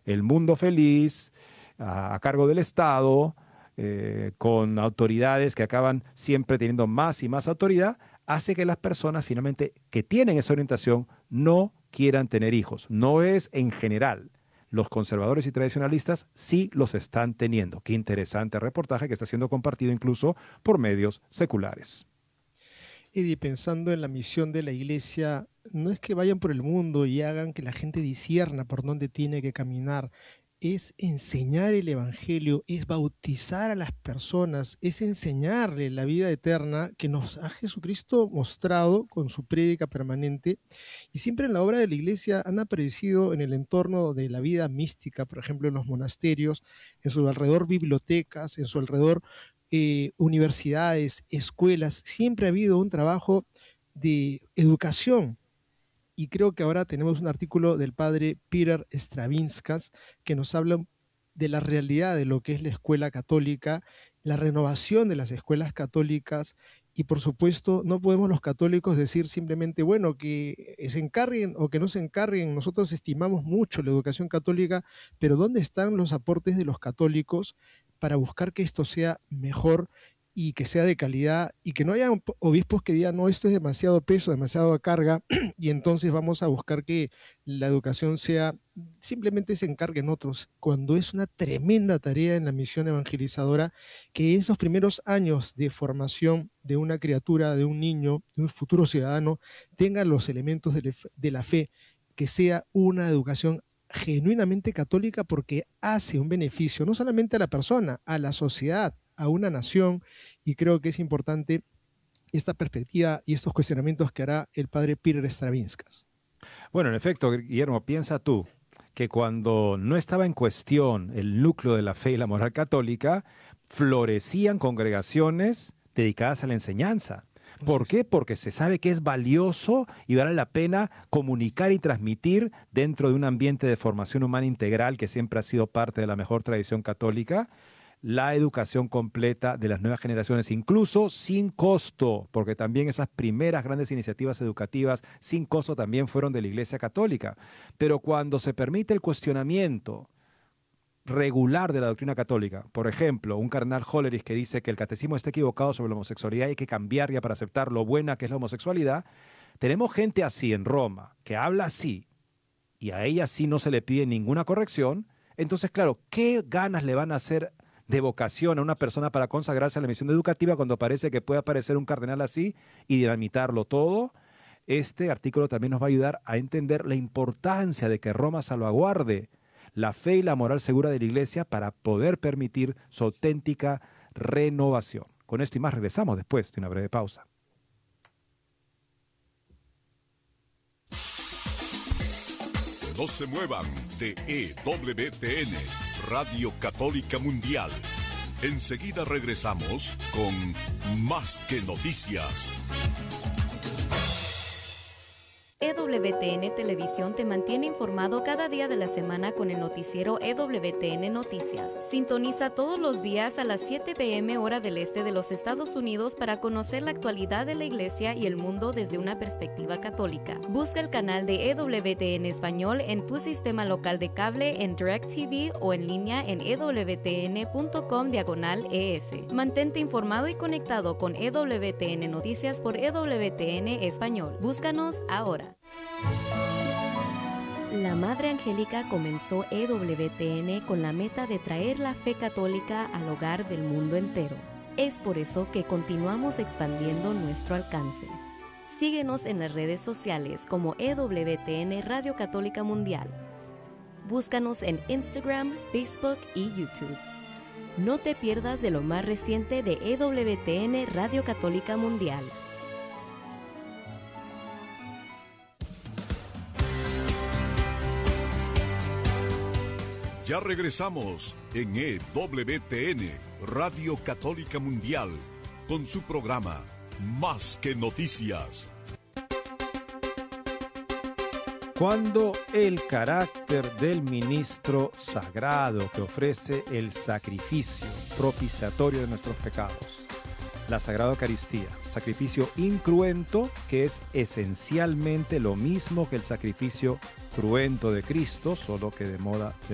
el mundo feliz, a cargo del Estado, con autoridades que acaban siempre teniendo más y más autoridad, hace que las personas finalmente que tienen esa orientación no quieran tener hijos. No es en general. Los conservadores y tradicionalistas sí los están teniendo. Qué interesante reportaje que está siendo compartido incluso por medios seculares. Eddie, pensando en la misión de la iglesia, no es que vayan por el mundo y hagan que la gente discierna por dónde tiene que caminar, es enseñar el evangelio, es bautizar a las personas, es enseñarle la vida eterna que nos ha Jesucristo mostrado con su prédica permanente. Y siempre en la obra de la iglesia han aparecido en el entorno de la vida mística, por ejemplo en los monasterios, en su alrededor bibliotecas, en su alrededor universidades, escuelas. Siempre ha habido un trabajo de educación. Y creo que ahora tenemos un artículo del padre Peter Stravinskas que nos habla de la realidad de lo que es la escuela católica, la renovación de las escuelas católicas. Y por supuesto no podemos los católicos decir simplemente, bueno, que se encarguen o que no se encarguen. Nosotros estimamos mucho la educación católica, pero ¿dónde están los aportes de los católicos para buscar que esto sea mejor y que sea de calidad, y que no haya obispos que digan, no, esto es demasiado peso, demasiado carga, y entonces vamos a buscar que la educación sea, simplemente se encarguen otros, cuando es una tremenda tarea en la misión evangelizadora, que en esos primeros años de formación de una criatura, de un niño, de un futuro ciudadano, tenga los elementos de la fe, que sea una educación genuinamente católica, porque hace un beneficio no solamente a la persona, a la sociedad, a una nación. Y creo que es importante esta perspectiva y estos cuestionamientos que hará el padre Peter Stravinskas. Bueno, en efecto, Guillermo, piensa tú que cuando no estaba en cuestión el núcleo de la fe y la moral católica, florecían congregaciones dedicadas a la enseñanza. ¿Por qué? Porque se sabe que es valioso y vale la pena comunicar y transmitir dentro de un ambiente de formación humana integral que siempre ha sido parte de la mejor tradición católica, la educación completa de las nuevas generaciones, incluso sin costo, porque también esas primeras grandes iniciativas educativas sin costo también fueron de la Iglesia Católica. Pero cuando se permite el cuestionamiento regular de la doctrina católica, por ejemplo, un cardenal Hollerich que dice que el catecismo está equivocado sobre la homosexualidad y hay que cambiar ya para aceptar lo buena que es la homosexualidad, tenemos gente así en Roma, que habla así, y a ella sí no se le pide ninguna corrección. Entonces, claro, ¿qué ganas le van a hacer de vocación a una persona para consagrarse a la misión educativa cuando parece que puede aparecer un cardenal así y dinamitarlo todo? Este artículo también nos va a ayudar a entender la importancia de que Roma salvaguarde la fe y la moral segura de la Iglesia para poder permitir su auténtica renovación. Con esto y más regresamos después de una breve pausa. No se muevan de EWTN, Radio Católica Mundial. Enseguida regresamos con Más que Noticias. EWTN Televisión te mantiene informado cada día de la semana con el noticiero EWTN Noticias. Sintoniza todos los días a las 7 p.m. hora del este de los Estados Unidos para conocer la actualidad de la Iglesia y el mundo desde una perspectiva católica. Busca el canal de EWTN Español en tu sistema local de cable, en DirecTV o en línea en ewtn.com/ES. Mantente informado y conectado con EWTN Noticias por EWTN Español. Búscanos ahora. La Madre Angélica comenzó EWTN con la meta de traer la fe católica al hogar del mundo entero. Es por eso que continuamos expandiendo nuestro alcance. Síguenos en las redes sociales como EWTN Radio Católica Mundial. Búscanos en Instagram, Facebook y YouTube. No te pierdas de lo más reciente de EWTN Radio Católica Mundial. Ya regresamos en EWTN, Radio Católica Mundial, con su programa Más que Noticias. Cuando el carácter del ministro sagrado que ofrece el sacrificio propiciatorio de nuestros pecados, la Sagrada Eucaristía, sacrificio incruento que es esencialmente lo mismo que el sacrificio cruento de Cristo, solo que de